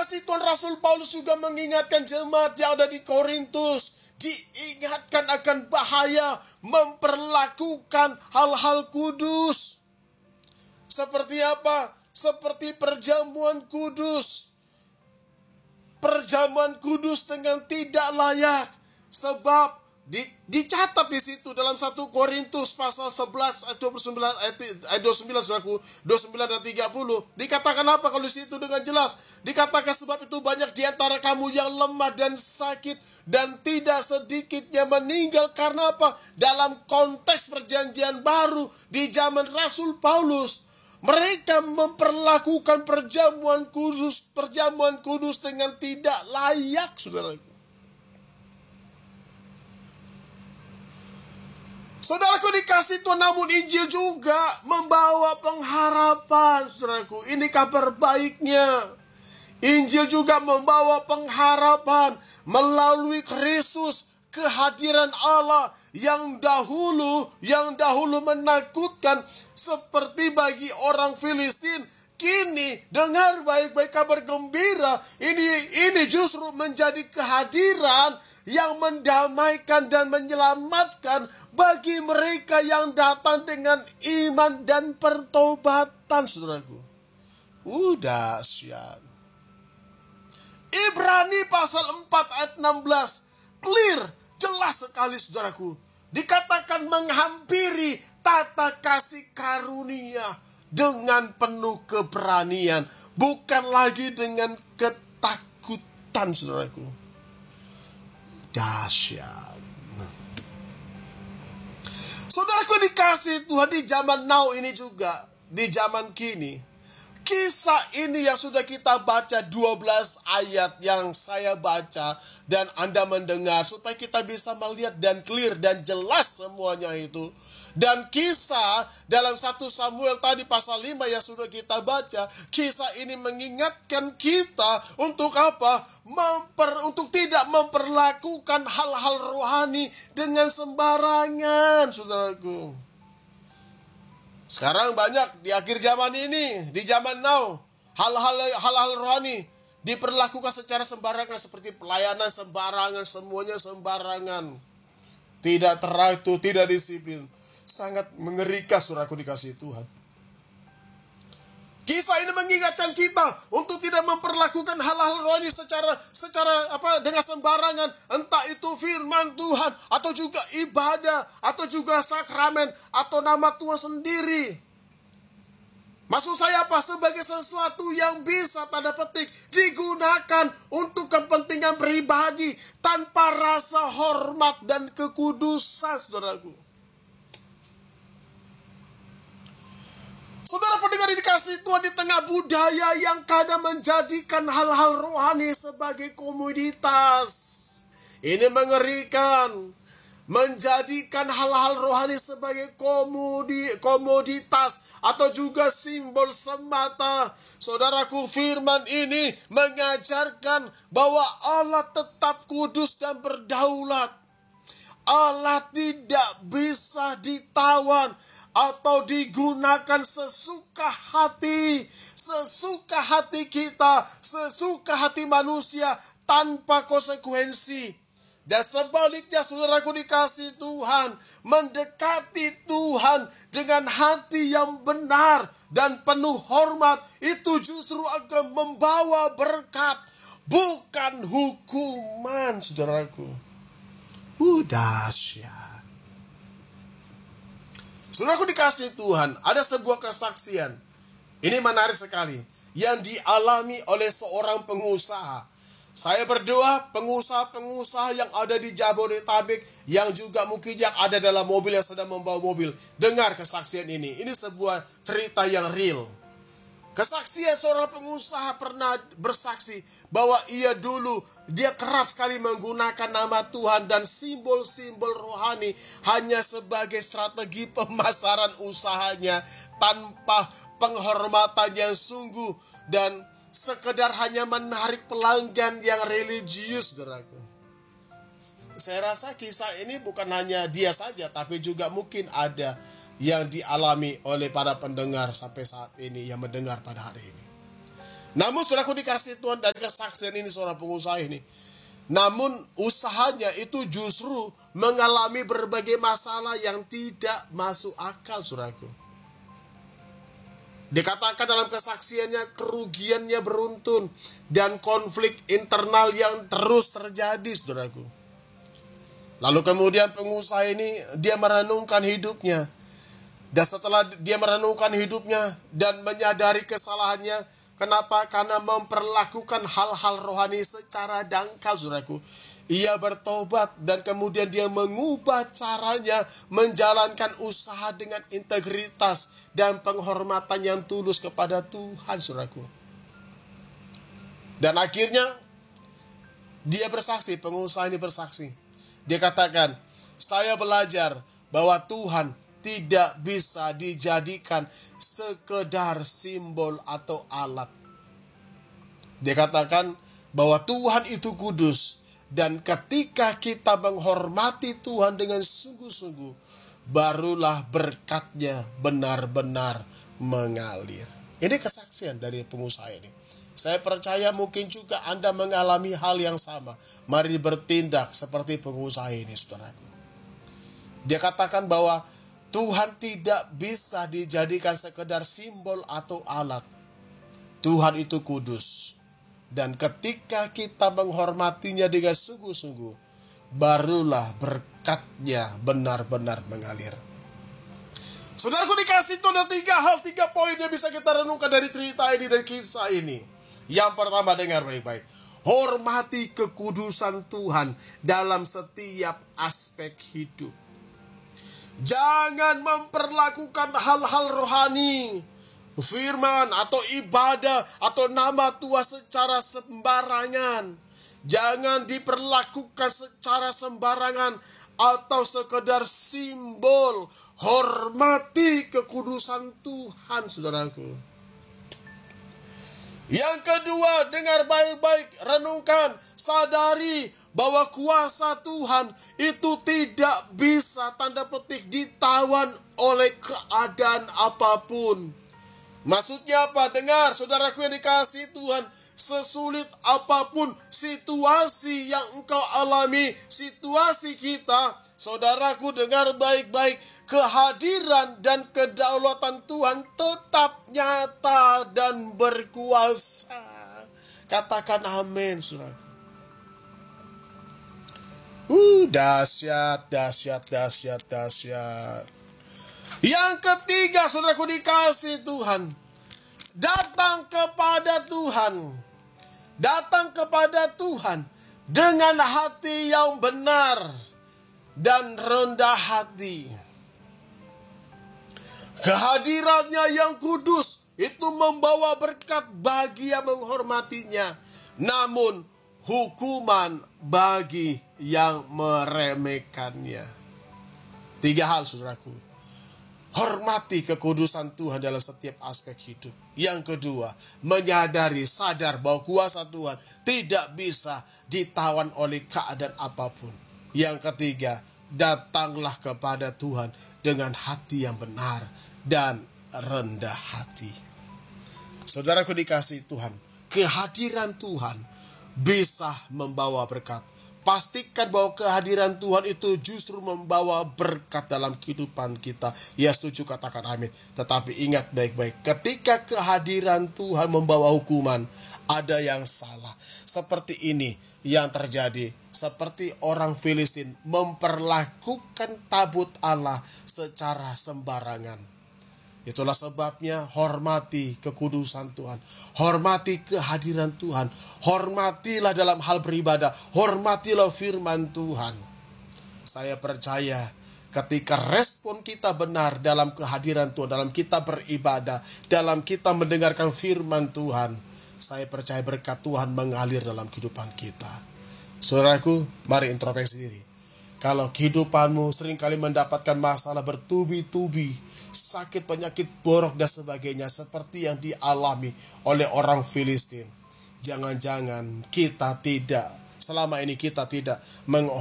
dikasih Tuhan, Rasul Paulus juga mengingatkan jemaat yang ada di Korintus. Diingatkan akan bahaya memperlakukan hal-hal kudus. Seperti apa? Seperti perjamuan kudus. Perjamuan kudus dengan tidak layak. Sebab dicatat di situ dalam 1 Korintus pasal 11 ayat 29 saudaraku, 29 dan 30. Dikatakan apa kalau di situ dengan jelas? Dikatakan sebab itu banyak di antara kamu yang lemah dan sakit, dan tidak sedikit yang meninggal. Karena apa? Dalam konteks perjanjian baru di zaman Rasul Paulus, mereka memperlakukan perjamuan kudus dengan tidak layak, saudaraku. Saudaraku dikasih Tuhan, namun Injil juga membawa pengharapan, saudaraku. Ini kabar baiknya. Injil juga membawa pengharapan melalui Kristus, kehadiran Allah yang dahulu menakutkan seperti bagi orang Filistin. Kini dengar baik-baik kabar gembira. Ini justru menjadi kehadiran yang mendamaikan dan menyelamatkan bagi mereka yang datang dengan iman dan pertobatan, saudaraku. Dahsyat. Ibrani pasal 4 ayat 16. Clear, jelas sekali, saudaraku. Dikatakan menghampiri tata kasih karunia dengan penuh keberanian, bukan lagi dengan ketakutan, saudaraku. Dahsyat. Saudaraku dikasih Tuhan, di zaman now ini juga, di zaman kini, kisah ini yang sudah kita baca 12 ayat yang saya baca dan Anda mendengar, supaya kita bisa melihat dan clear dan jelas semuanya itu. Dan kisah dalam 1 Samuel tadi pasal 5 yang sudah kita baca, kisah ini mengingatkan kita untuk apa? Untuk tidak memperlakukan hal-hal rohani dengan sembarangan, saudaraku. Sekarang banyak di akhir zaman ini, di zaman now, hal-hal rohani diperlakukan secara sembarangan, seperti pelayanan sembarangan, semuanya sembarangan. Tidak teratur, tidak disiplin. Sangat mengerikan, saudaraku dikasihi Tuhan. Kisah ini mengingatkan kita untuk tidak memperlakukan hal-hal rohani dengan sembarangan, entah itu firman Tuhan atau juga ibadah atau juga sakramen atau nama Tuhan sendiri. Maksud saya apa? Sebagai sesuatu yang bisa tanda petik digunakan untuk kepentingan pribadi tanpa rasa hormat dan kekudusan, saudaraku. Saudara pendengar dikasih Tuhan, di tengah budaya yang kadang menjadikan hal-hal rohani sebagai komoditas. Ini mengerikan. Menjadikan hal-hal rohani sebagai komoditas atau juga simbol semata. Saudaraku, firman ini mengajarkan bahwa Allah tetap kudus dan berdaulat. Allah tidak bisa ditawan atau digunakan sesuka hati kita, sesuka hati manusia tanpa konsekuensi. Dan sebaliknya, saudaraku dikasih Tuhan, mendekati Tuhan dengan hati yang benar dan penuh hormat, itu justru akan membawa berkat, bukan hukuman, saudaraku. Dahsyat. Saudaraku dikasih Tuhan, ada sebuah kesaksian. Ini menarik sekali, yang dialami oleh seorang pengusaha. Saya berdoa pengusaha-pengusaha yang ada di Jabodetabek, yang juga mungkin yang ada dalam mobil, yang sedang membawa mobil, dengar kesaksian ini. Ini sebuah cerita yang real. Kesaksian seorang pengusaha pernah bersaksi bahwa dia kerap sekali menggunakan nama Tuhan dan simbol-simbol rohani hanya sebagai strategi pemasaran usahanya, tanpa penghormatan yang sungguh dan sekedar hanya menarik pelanggan yang religius, saudaraku. Saya rasa kisah ini bukan hanya dia saja, tapi juga mungkin ada yang dialami oleh para pendengar sampai saat ini, yang mendengar pada hari ini. Namun saudaraku dikasih Tuhan, dari kesaksian ini seorang pengusaha ini, namun usahanya itu justru mengalami berbagai masalah yang tidak masuk akal, saudaraku. Dikatakan dalam kesaksiannya kerugiannya beruntun dan konflik internal yang terus terjadi, saudaraku. Lalu kemudian pengusaha ini dia merenungkan hidupnya. Dan setelah dia merenungkan hidupnya dan menyadari kesalahannya, kenapa? Karena memperlakukan hal-hal rohani secara dangkal, saudaraku. Ia bertobat dan kemudian dia mengubah caranya menjalankan usaha dengan integritas dan penghormatan yang tulus kepada Tuhan, saudaraku. Dan akhirnya dia bersaksi, pengusaha ini bersaksi. Dia katakan, saya belajar bahwa Tuhan tidak bisa dijadikan sekedar simbol atau alat. Dia katakan bahwa Tuhan itu kudus, dan ketika kita menghormati Tuhan dengan sungguh-sungguh, barulah berkatnya benar-benar mengalir. Ini kesaksian dari pengusaha ini. Saya percaya mungkin juga Anda mengalami hal yang sama. Mari bertindak seperti pengusaha ini, saudaraku. Dia katakan bahwa Tuhan tidak bisa dijadikan sekedar simbol atau alat. Tuhan itu kudus. Dan ketika kita menghormatinya dengan sungguh-sungguh, barulah berkatnya benar-benar mengalir. Saudaraku dikasih itu ada 3 poin yang bisa kita renungkan dari cerita ini dan kisah ini. Yang pertama, dengar baik-baik. Hormati kekudusan Tuhan dalam setiap aspek hidup. Jangan memperlakukan hal-hal rohani, firman atau ibadah atau nama Tuhan secara sembarangan. Jangan diperlakukan secara sembarangan atau sekedar simbol. Hormati kekudusan Tuhan, saudaraku. Yang kedua, dengar baik-baik, renungkan, sadari bahwa kuasa Tuhan itu tidak bisa tanda petik ditawan oleh keadaan apapun. Maksudnya apa? Dengar, saudaraku yang dikasihi Tuhan, sesulit apapun situasi yang engkau alami, situasi kita, saudaraku dengar baik-baik, kehadiran dan kedaulatan Tuhan tetap nyata dan berkuasa. Katakan amin, saudaraku. Dahsyat. Yang ketiga, saudaraku dikasih Tuhan, datang kepada Tuhan. Datang kepada Tuhan dengan hati yang benar dan rendah hati. Kehadirannya yang kudus itu membawa berkat bagi yang menghormatinya, namun hukuman bagi yang meremehkannya. 3 hal, saudaraku. Hormati kekudusan Tuhan dalam setiap aspek hidup. Yang kedua, menyadari, sadar bahwa kuasa Tuhan tidak bisa ditawan oleh keadaan apapun. Yang ketiga, datanglah kepada Tuhan dengan hati yang benar dan rendah hati. Saudaraku dikasih Tuhan, kehadiran Tuhan bisa membawa berkat. Pastikan bahwa kehadiran Tuhan itu justru membawa berkat dalam kehidupan kita. Ya setuju, katakan amin. Tetapi ingat baik-baik, ketika kehadiran Tuhan membawa hukuman, ada yang salah. Seperti ini yang terjadi. Seperti orang Filistin memperlakukan tabut Allah secara sembarangan. Itulah sebabnya hormati kekudusan Tuhan. Hormati kehadiran Tuhan. Hormatilah dalam hal beribadah. Hormatilah firman Tuhan. Saya percaya ketika respon kita benar dalam kehadiran Tuhan, dalam kita beribadah, dalam kita mendengarkan firman Tuhan, saya percaya berkat Tuhan mengalir dalam kehidupan kita. Saudaraku, mari introspeksi diri. Kalau kehidupanmu seringkali mendapatkan masalah bertubi-tubi, sakit, penyakit, borok, dan sebagainya, seperti yang dialami oleh orang Filistin, jangan-jangan kita tidak, selama ini kita tidak